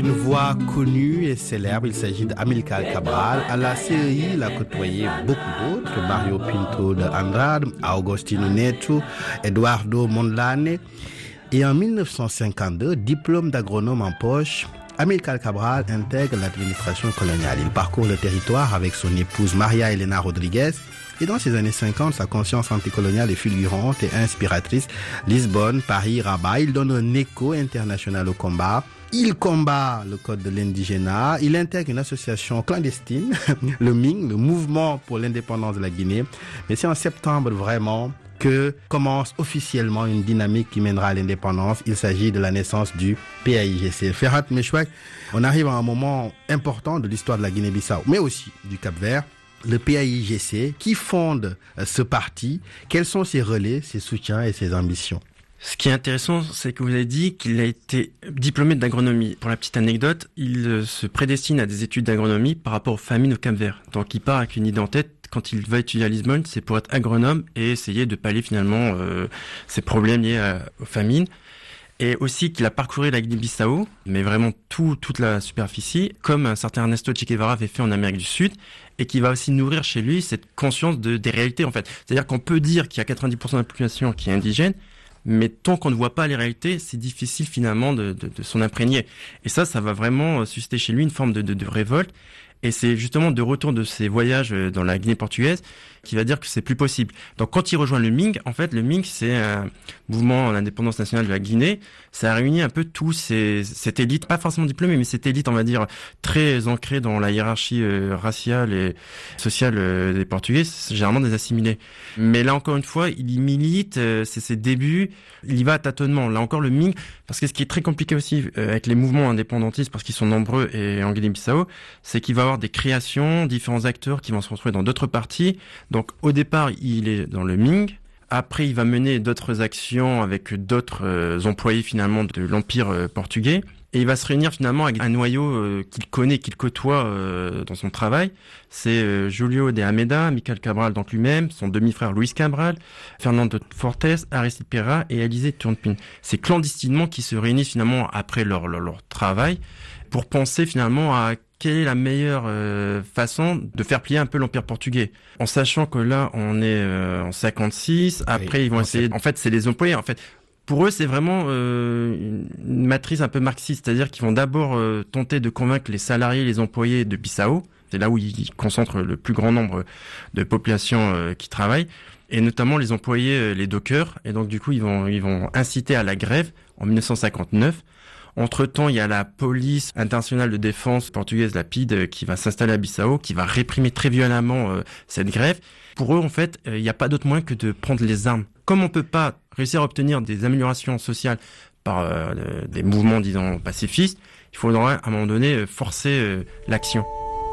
une voix connue et célèbre, il s'agit d'Amilcar Cabral. À la série, il a côtoyé beaucoup d'autres, Mario Pinto de Andrade, Agostinho Neto, Eduardo Mondlane. Et en 1952, diplôme d'agronome en poche, Amilcar Cabral intègre l'administration coloniale. Il parcourt le territoire avec son épouse Maria Elena Rodriguez. Et dans ces années 50, sa conscience anticoloniale est fulgurante et inspiratrice. Lisbonne, Paris, Rabat, il donne un écho international au combat. Il combat le code de l'indigénat. Il intègre une association clandestine, le MING, le Mouvement pour l'indépendance de la Guinée. Mais c'est en septembre vraiment que commence officiellement une dynamique qui mènera à l'indépendance. Il s'agit de la naissance du PAIGC. Ferhat Meshouak, on arrive à un moment important de l'histoire de la Guinée-Bissau, mais aussi du Cap-Vert. Le PAIGC, qui fonde ce parti, quels sont ses relais, ses soutiens et ses ambitions? Ce qui est intéressant, c'est que vous avez dit qu'il a été diplômé d'agronomie. Pour la petite anecdote, il se prédestine à des études d'agronomie par rapport aux famines au Cap-Vert. Donc il part avec une idée en tête. Quand il va étudier à Lisbonne, c'est pour être agronome et essayer de pallier finalement ces problèmes liés aux famines. Et aussi qu'il a parcouru la Guinée-Bissau, mais vraiment toute la superficie, comme un certain Ernesto Che Guevara avait fait en Amérique du Sud, et qui va aussi nourrir chez lui cette conscience des réalités en fait. C'est-à-dire qu'on peut dire qu'il y a 90% de la population qui est indigène, mais tant qu'on ne voit pas les réalités, c'est difficile finalement de s'en imprégner. Et ça va vraiment susciter chez lui une forme de révolte. Et c'est justement de retour de ses voyages dans la Guinée portugaise qui va dire que c'est plus possible. Donc quand il rejoint le MING, en fait le MING c'est un mouvement en indépendance nationale de la Guinée. Ça a réuni un peu cette élite, pas forcément diplômée, mais cette élite on va dire très ancrée dans la hiérarchie raciale et sociale des Portugais, c'est généralement des assimilés. Mais là encore une fois, il y milite, c'est ses débuts, il y va à tâtonnement. Là encore le MING, parce que ce qui est très compliqué aussi avec les mouvements indépendantistes, parce qu'ils sont nombreux et en Guinée-Bissau, c'est qu'il va y avoir des créations, différents acteurs qui vont se retrouver dans d'autres partis. Donc au départ, il est dans le MING. Après, il va mener d'autres actions avec d'autres employés finalement de l'Empire portugais. Et il va se réunir finalement avec un noyau qu'il connaît, qu'il côtoie dans son travail. C'est Julio de Almeida, Amilcar Cabral donc lui-même, son demi-frère Luis Cabral, Fernando Fortes, Aristide Pera et Alizé Turpin. C'est clandestinement qui se réunissent finalement après leur travail pour penser finalement à quelle est la meilleure façon de faire plier un peu l'Empire portugais. En sachant que là, on est en 56. Après, oui, ils vont essayer... En fait, c'est les employés. En fait, pour eux, c'est vraiment une matrice un peu marxiste. C'est-à-dire qu'ils vont d'abord tenter de convaincre les salariés, les employés de Bissau. C'est là où ils concentrent le plus grand nombre de populations qui travaillent. Et notamment les employés, les dockers. Et donc, du coup, ils vont inciter à la grève en 1959. Entre-temps, il y a la police internationale de défense portugaise, la PIDE, qui va s'installer à Bissau, qui va réprimer très violemment cette grève. Pour eux, en fait, il n'y a pas d'autre moyen que de prendre les armes. Comme on peut pas réussir à obtenir des améliorations sociales par des mouvements, disons, pacifistes, il faudra, à un moment donné, forcer l'action.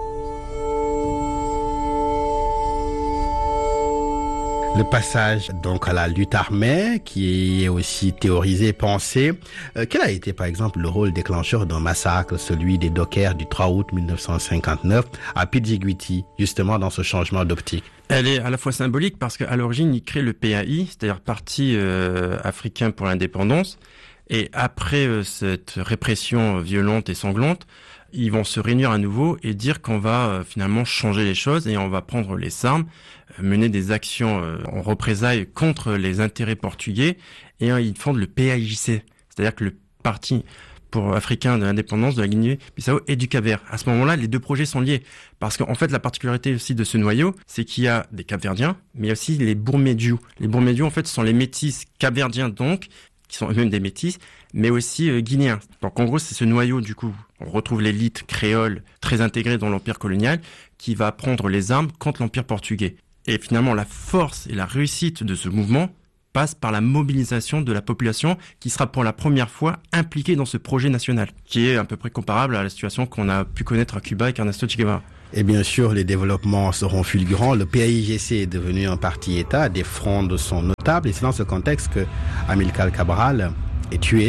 Le passage donc à la lutte armée, qui est aussi théorisé et pensé. Quel a été par exemple le rôle déclencheur d'un massacre, celui des dockers du 3 août 1959 à Pidjiguiti, justement dans ce changement d'optique? Elle est à la fois symbolique parce qu'à l'origine, il crée le PAI, c'est-à-dire Parti africain pour l'indépendance. Et après cette répression violente et sanglante, ils vont se réunir à nouveau et dire qu'on va finalement changer les choses et on va prendre les armes, mener des actions en représailles contre les intérêts portugais et ils fondent le PAIGC, c'est-à-dire que le Parti pour africain de l'indépendance de la Guinée-Bissau et du Cap-Vert. À ce moment-là, les deux projets sont liés parce qu'en fait, la particularité aussi de ce noyau, c'est qu'il y a des Cap-Verdiens, mais il y a aussi les Bourmédiou. Les Bourmédiou, en fait, ce sont les métis Cap-Verdiens donc, qui sont eux-mêmes des métis, mais aussi guinéens. Donc en gros, c'est ce noyau, du coup, on retrouve l'élite créole très intégrée dans l'empire colonial qui va prendre les armes contre l'empire portugais. Et finalement, la force et la réussite de ce mouvement passe par la mobilisation de la population qui sera pour la première fois impliquée dans ce projet national, qui est à peu près comparable à la situation qu'on a pu connaître à Cuba avec Ernesto Che Guevara. Et bien sûr, les développements seront fulgurants. Le PAIGC est devenu un parti-État, des frondes sont notables. Et c'est dans ce contexte que Amilcar Cabral est tué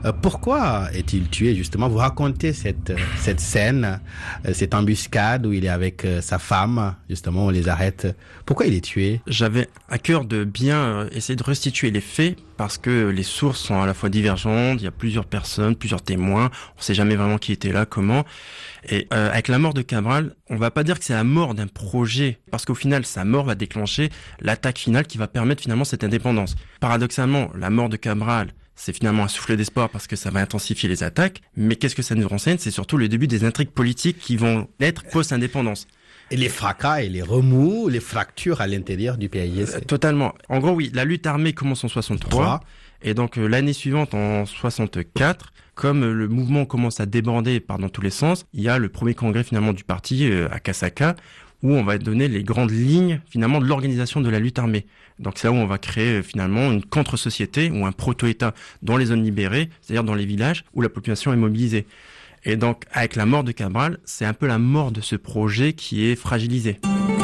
Pourquoi est-il tué, justement? Vous racontez cette scène, cette embuscade où il est avec sa femme, justement, on les arrête. Pourquoi il est tué? J'avais à cœur de bien essayer de restituer les faits parce que les sources sont à la fois divergentes, il y a plusieurs personnes, plusieurs témoins, on ne sait jamais vraiment qui était là, comment. Et avec la mort de Cabral, on va pas dire que c'est la mort d'un projet, parce qu'au final, sa mort va déclencher l'attaque finale qui va permettre finalement cette indépendance. Paradoxalement, la mort de Cabral, c'est finalement un souffle d'espoir parce que ça va intensifier les attaques, mais qu'est-ce que ça nous renseigne? C'est surtout le début des intrigues politiques qui vont être post-indépendance. Et les fracas et les remous, les fractures à l'intérieur du PAIGC. Totalement. En gros, oui, la lutte armée commence en 63. Et donc, l'année suivante, en 64, comme le mouvement commence à déborder dans tous les sens, il y a le premier congrès finalement du parti à Kasaka, où on va donner les grandes lignes finalement de l'organisation de la lutte armée. Donc c'est là où on va créer finalement une contre-société ou un proto-État dans les zones libérées, c'est-à-dire dans les villages où la population est mobilisée. Et donc avec la mort de Cabral, c'est un peu la mort de ce projet qui est fragilisé.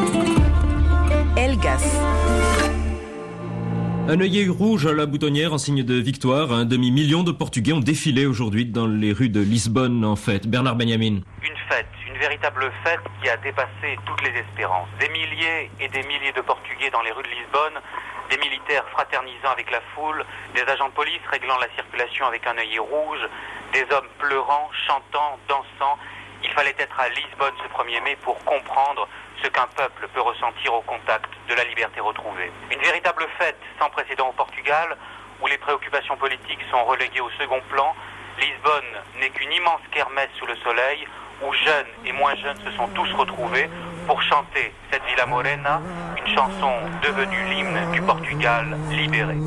Elgas. Un œillet rouge à la boutonnière en signe de victoire. Un demi-million de Portugais ont défilé aujourd'hui dans les rues de Lisbonne en fête. Bernard Benjamin. Une véritable fête qui a dépassé toutes les espérances. Des milliers et des milliers de Portugais dans les rues de Lisbonne, des militaires fraternisant avec la foule, des agents de police réglant la circulation avec un œillet rouge, des hommes pleurant, chantant, dansant. Il fallait être à Lisbonne ce 1er mai pour comprendre ce qu'un peuple peut ressentir au contact de la liberté retrouvée. Une véritable fête sans précédent au Portugal, où les préoccupations politiques sont reléguées au second plan. Lisbonne n'est qu'une immense kermesse sous le soleil, où jeunes et moins jeunes se sont tous retrouvés pour chanter cette Vila Morena, une chanson devenue l'hymne du Portugal libéré.